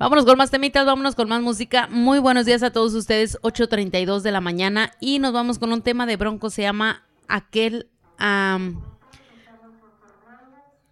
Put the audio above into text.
Vámonos con más temitas, vámonos con más música. Muy buenos días a todos ustedes, 8:32 de la mañana. Y nos vamos con un tema de Bronco, se llama Aquel...